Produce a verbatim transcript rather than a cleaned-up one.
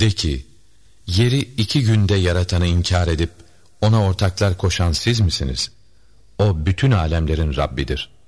De ki, yeri iki günde yaratanı inkar edip ona ortaklar koşan siz misiniz? O bütün alemlerin Rabbidir.